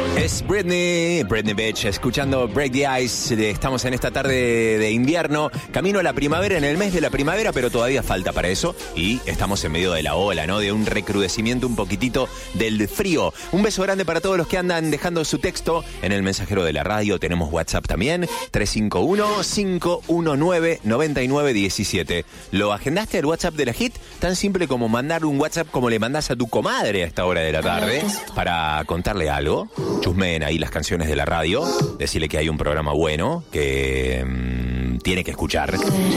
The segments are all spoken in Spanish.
Es Britney Bitch, escuchando Break the Ice. Estamos en esta tarde de invierno, camino a la primavera, en el mes de la primavera, pero todavía falta para eso. Y estamos en medio de la ola, ¿no? De un recrudecimiento un poquitito del frío. Un beso grande para todos los que andan dejando su texto en el mensajero de la radio. Tenemos WhatsApp también, 351-519-9917. ¿Lo agendaste al WhatsApp de la Hit? Tan simple como mandar un WhatsApp como le mandás a tu comadre a esta hora de la tarde para contarle algo. Chusmeen ahí las canciones de la radio, decirle que hay un programa bueno que tiene que escuchar.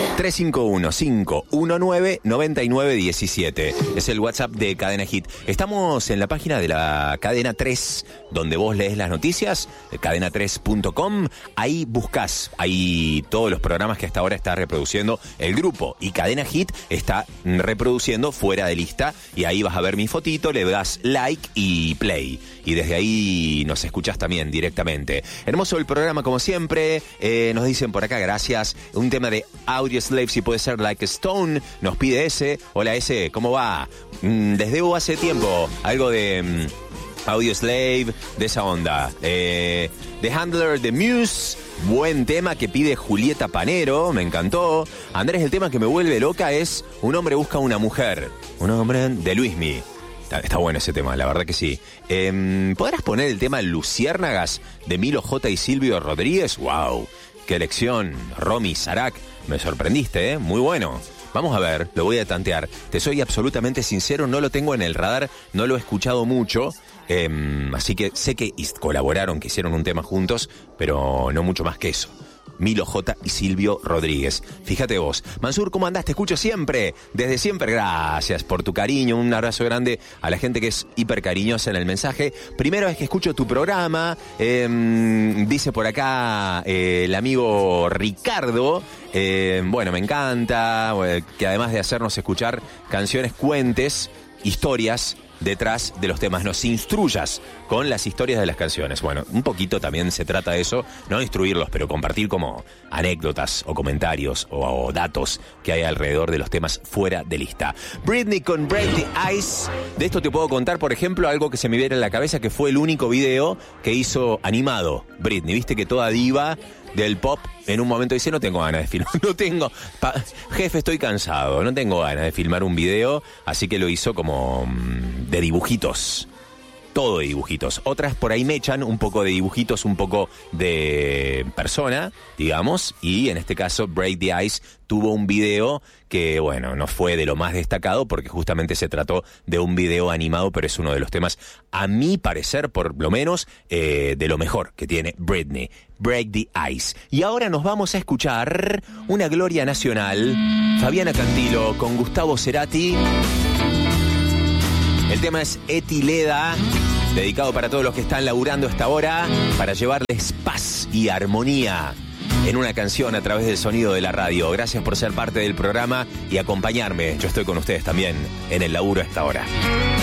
351-519-9917 es el WhatsApp de Cadena Hit. Estamos en la página de la Cadena 3, donde vos lees las noticias, cadena3.com. Ahí buscas, ahí todos los programas que hasta ahora está reproduciendo el grupo, y Cadena Hit está reproduciendo Fuera de Lista, y ahí vas a ver mi fotito, le das like y play, y desde ahí nos escuchás también directamente. Hermoso el programa como siempre. Nos dicen por acá, gracias. Un tema de Audioslave, si puede ser Like a Stone, nos pide ese. Hola ese, ¿cómo va? Les debo hace tiempo algo de Audioslave, de esa onda. The Handler de Muse, buen tema que pide Julieta Panero, me encantó. Andrés, el tema que me vuelve loca es Un hombre busca una mujer, un hombre de Luismi. Está bueno ese tema, la verdad que sí. ¿Podrás poner el tema Luciérnagas de Milo J y Silvio Rodríguez? ¡Wow! ¡Qué elección! Romy Sarac, me sorprendiste, ¿eh? Muy bueno. Vamos a ver, lo voy a tantear. Te soy absolutamente sincero, no lo tengo en el radar, no lo he escuchado mucho. Así que sé que colaboraron, que hicieron un tema juntos, pero no mucho más que eso. Milo J y Silvio Rodríguez. Fíjate vos. Mansur, ¿cómo andás? Te escucho siempre. Desde siempre. Gracias por tu cariño. Un abrazo grande a la gente que es hiper cariñosa en el mensaje. Primera vez que escucho tu programa. Dice por acá el amigo Ricardo. Bueno, me encanta. Que además de hacernos escuchar canciones, cuentes historias detrás de los temas, nos instruyas con las historias de las canciones. Bueno, un poquito también se trata de eso, no instruirlos, pero compartir como anécdotas o comentarios o datos que hay alrededor de los temas fuera de lista. Britney con Break the Ice. De esto te puedo contar, por ejemplo, algo que se me viene en la cabeza, que fue el único video que hizo animado Britney. Viste que toda diva del pop en un momento dice, no tengo ganas de filmar, jefe, estoy cansado, no tengo ganas de filmar un video, así que lo hizo como de dibujitos, todo de dibujitos. Otras por ahí me echan un poco de dibujitos, un poco de persona, digamos, y en este caso Break the Ice tuvo un video que, bueno, no fue de lo más destacado porque justamente se trató de un video animado, pero es uno de los temas, a mi parecer, por lo menos, de lo mejor que tiene Britney. Break the Ice. Y ahora nos vamos a escuchar una gloria nacional, Fabiana Cantilo con Gustavo Cerati. El tema es Etileda, dedicado para todos los que están laburando esta hora, para llevarles paz y armonía en una canción a través del sonido de la radio. Gracias por ser parte del programa y acompañarme. Yo estoy con ustedes también en el laburo a esta hora.